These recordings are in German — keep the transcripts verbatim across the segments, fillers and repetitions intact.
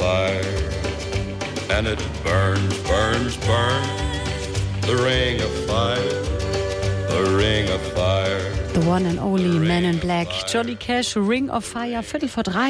fire, and it burns, burns, burns. The ring of fire, the ring of fire. The one and only Man in Black, Johnny Cash, Ring of Fire, Viertel vor drei.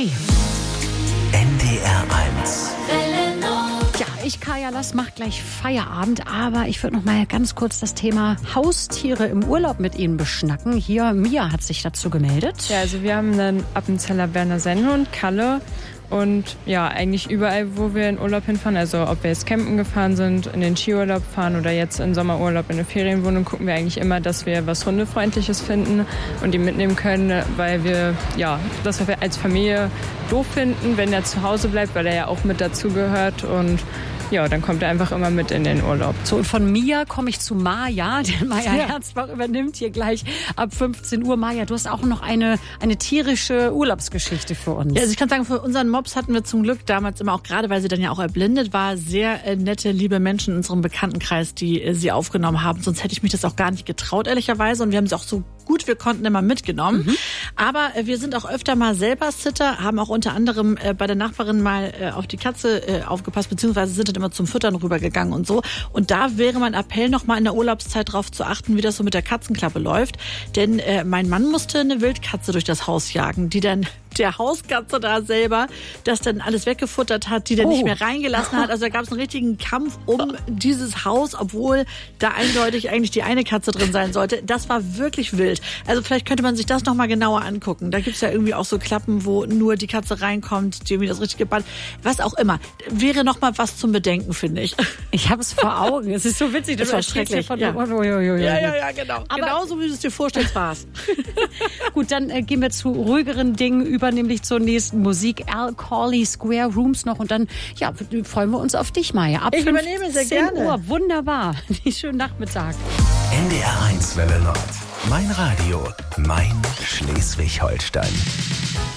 N D R eins. Ja, ich, Kaya Lass, mach gleich Feierabend, aber ich würde noch mal ganz kurz das Thema Haustiere im Urlaub mit Ihnen beschnacken. Hier, Mia hat sich dazu gemeldet. Ja, also wir haben einen Appenzeller Berner Sennhund, Kalle. Und ja, eigentlich überall, wo wir in Urlaub hinfahren, also ob wir jetzt campen gefahren sind, in den Skiurlaub fahren oder jetzt in Sommerurlaub in eine Ferienwohnung, gucken wir eigentlich immer, dass wir was Hundefreundliches finden und die mitnehmen können, weil wir ja das wir als Familie doof finden, wenn er zu Hause bleibt, weil er ja auch mit dazugehört und ja, dann kommt er einfach immer mit in den Urlaub. So, und von Mia komme ich zu Maja, denn Maja Ja. Herzbach übernimmt hier gleich ab fünfzehn Uhr. Maja, du hast auch noch eine, eine tierische Urlaubsgeschichte für uns. Ja, also ich kann sagen, für unseren Mops hatten wir zum Glück damals immer auch, gerade weil sie dann ja auch erblindet war, sehr äh, nette, liebe Menschen in unserem Bekanntenkreis, die äh, sie aufgenommen haben. Sonst hätte ich mich das auch gar nicht getraut, ehrlicherweise. Und wir haben sie auch so gut wir konnten immer mitgenommen. Mhm. Aber äh, wir sind auch öfter mal selber Sitter, haben auch unter anderem äh, bei der Nachbarin mal äh, auf die Katze äh, aufgepasst, beziehungsweise sind dann immer zum Füttern rübergegangen und so. Und da wäre mein Appell, noch mal in der Urlaubszeit drauf zu achten, wie das so mit der Katzenklappe läuft. Denn äh, mein Mann musste eine Wildkatze durch das Haus jagen, die dann der Hauskatze da selber das dann alles weggefuttert hat, die dann Oh. nicht mehr reingelassen hat. Also da gab es einen richtigen Kampf um dieses Haus, obwohl da eindeutig eigentlich die eine Katze drin sein sollte. Das war wirklich wild. Also vielleicht könnte man sich das noch mal genauer angucken. Da gibt's ja irgendwie auch so Klappen, wo nur die Katze reinkommt, die irgendwie das richtige Band. Was auch immer. Wäre noch mal was zum Bedenken, finde ich. Ich habe es vor Augen. Es ist so witzig, Das du war erzählst hier schrecklich, von ja. der- Oh, oh, oh, oh, oh. ja, genau. Aber- Genauso wie du es dir vorstellst, war's. Gut, dann äh, gehen wir zu ruhigeren Dingen über, nämlich zur nächsten Musik. Al Corley, Square Rooms noch. Und dann ja, freuen wir uns auf dich, Maja. Ab Ich übernehme sehr fünfzehn gerne. Uhr. Wunderbar. Schönen Nachmittag. N D R eins Welle Nord. Mein Radio, mein Schleswig-Holstein.